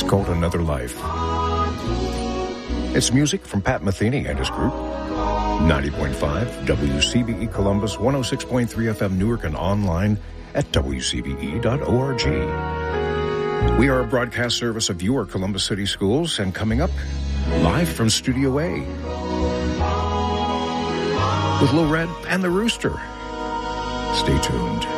called Another Life. It's music from Pat Metheny and his group. 90.5 WCBE Columbus, 106.3 FM Newark, and online at wcbe.org. We are a broadcast service of your Columbus City Schools, and coming up, live from Studio A, with Lil Red and the Rooster. Stay tuned.